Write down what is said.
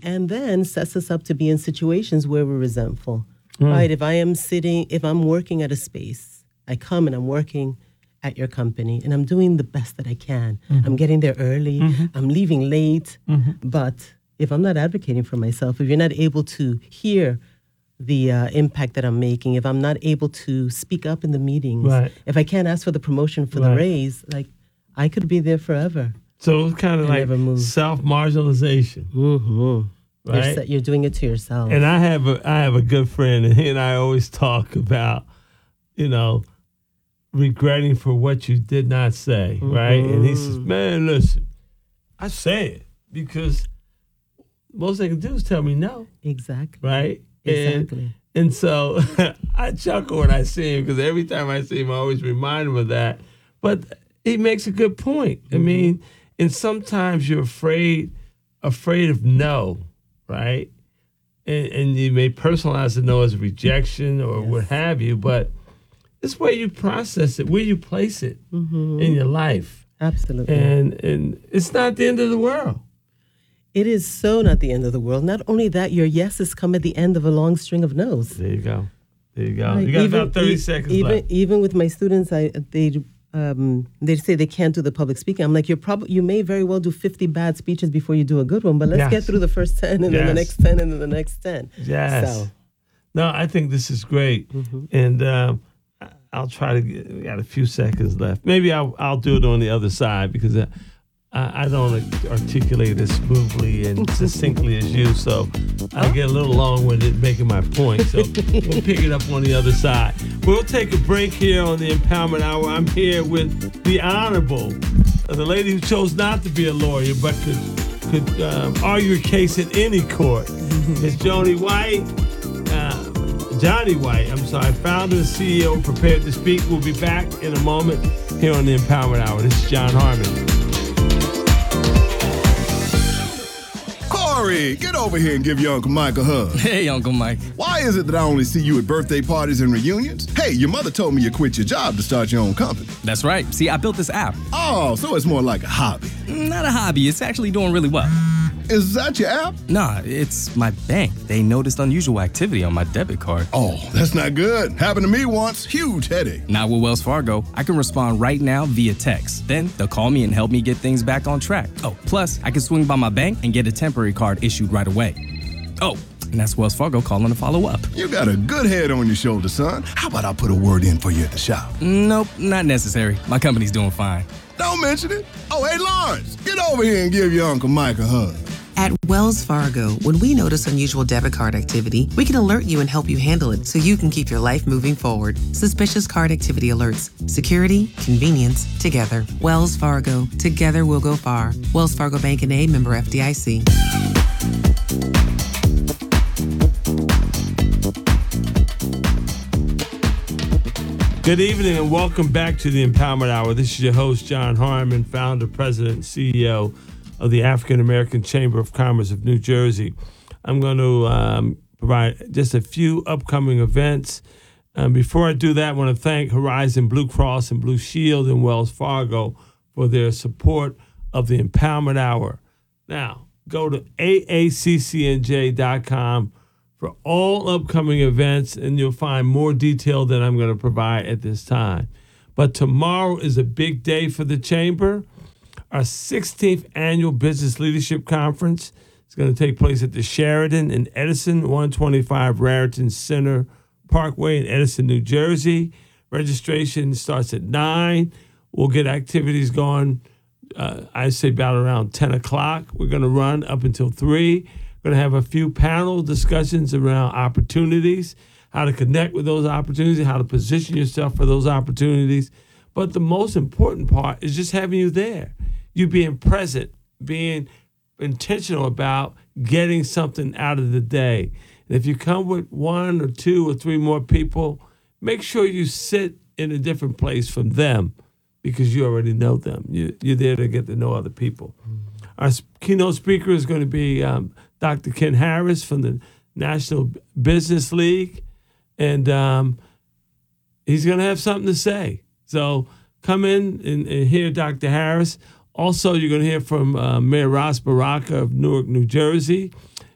and then sets us up to be in situations where we're resentful, right? If I'm working at a space, I come and I'm working at your company and I'm doing the best that I can. I'm getting there early, I'm leaving late, but if I'm not advocating for myself, if you're not able to hear the impact that I'm making, if I'm not able to speak up in the meetings, if I can't ask for the promotion for the raise, like I could be there forever. So it's kind of like self-marginalization. Right? You're doing it to yourself. And I have a good friend, and he and I always talk about, regretting for what you did not say, right? And he says, man, listen, I say it because most they can do is tell me no. Exactly. Right? Exactly. And so I chuckle when I see him because every time I see him, I always remind him of that. But he makes a good point. I mean, and sometimes you're afraid of no, right? And you may personalize the no as a rejection or what have you, but it's where you process it, where you place it in your life. Absolutely. And it's not the end of the world. It is so not the end of the world. Not only that, your yeses come at the end of a long string of no's. There you go. Right. You got about 30 seconds left. Even with my students, they say they can't do the public speaking. I'm like, you may very well do 50 bad speeches before you do a good one, but let's get through the first 10 and then the next 10 and then the next 10. Yes. So. No, I think this is great. And I'll try to we got a few seconds left. Maybe I'll do it on the other side because I don't articulate as smoothly and succinctly as you, so I get a little long-winded making my point. So we'll pick it up on the other side. We'll take a break here on the Empowerment Hour. I'm here with the Honorable, the lady who chose not to be a lawyer but could argue a case in any court. It's Johnny White, founder and CEO of Prepared to Speak. We'll be back in a moment here on the Empowerment Hour. This is John Harmon. Corey, get over here and give your Uncle Mike a hug. Hey, Uncle Mike. Why is it that I only see you at birthday parties and reunions? Hey, your mother told me you quit your job to start your own company. That's right. See, I built this app. Oh, so it's more like a hobby. Not a hobby. It's actually doing really well. Is that your app? Nah, it's my bank. They noticed unusual activity on my debit card. Oh, that's not good. Happened to me once. Huge headache. Not with Wells Fargo. I can respond right now via text. Then they'll call me and help me get things back on track. Oh, plus I can swing by my bank and get a temporary card issued right away. Oh, and that's Wells Fargo calling to follow up. You got a good head on your shoulder, son. How about I put a word in for you at the shop? Nope, not necessary. My company's doing fine. Don't mention it. Oh, hey, Lawrence, get over here and give your Uncle Mike a hug. At Wells Fargo, when we notice unusual debit card activity, we can alert you and help you handle it so you can keep your life moving forward. Suspicious card activity alerts. Security, convenience, together. Wells Fargo. Together we'll go far. Wells Fargo Bank N.A., member FDIC. Good evening and welcome back to the Empowerment Hour. This is your host, John Harmon, founder, president, CEO of the African American Chamber of Commerce of New Jersey. I'm going to provide just a few upcoming events. Before I do that, I want to thank Horizon Blue Cross and Blue Shield and Wells Fargo for their support of the Empowerment Hour. Now, go to aaccnj.com for all upcoming events, and you'll find more detail than I'm going to provide at this time. But tomorrow is a big day for the Chamber. Our 16th Annual Business Leadership Conference is going to take place at the Sheraton in Edison, 125 Raritan Center Parkway in Edison, New Jersey. Registration starts at 9. We'll get activities going, I say about around 10 o'clock. We're going to run up until 3. We're going to have a few panel discussions around opportunities, how to connect with those opportunities, how to position yourself for those opportunities. But the most important part is just having you there. You being present, being intentional about getting something out of the day. And if you come with 1 or 2 or 3 more people, make sure you sit in a different place from them because you already know them. You're there to get to know other people. Our keynote speaker is going to be Dr. Ken Harris from the National Business League. And he's going to have something to say. So come in and hear Dr. Harris. Also, you're going to hear from Mayor Ras Baraka of Newark, New Jersey.